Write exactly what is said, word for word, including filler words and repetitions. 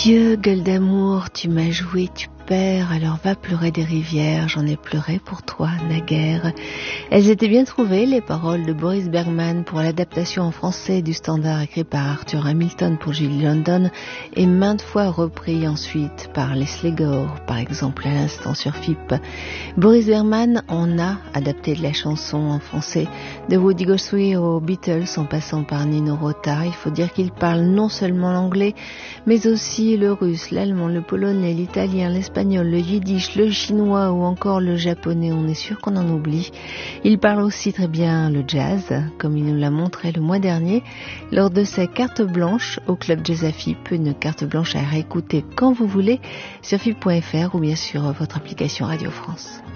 Dieu, gueule d'amour, tu m'as joué, tu perds, alors va pleurer des rivières, j'en ai pleuré pour toi, naguère. Elles étaient bien trouvées, les paroles de Boris Bergman pour l'adaptation en français du standard écrit par Arthur Hamilton pour Julie London et maintes fois repris ensuite par Leslie Gore, par exemple à l'instant sur F I P. Boris Bergman en a adapté de la chanson en français, de Woody Guthrie aux Beatles en passant par Nino Rota. Il faut dire qu'il parle non seulement l'anglais, mais aussi le russe, l'allemand, le polonais, l'italien, l'espagnol, le yiddish, le chinois ou encore le japonais. On est sûr qu'on en oublie. Il parle aussi très bien le jazz, comme il nous l'a montré le mois dernier lors de sa carte blanche au Club Jazz à F I P, une carte blanche à réécouter quand vous voulez sur F I P point F R ou bien sur votre application Radio France.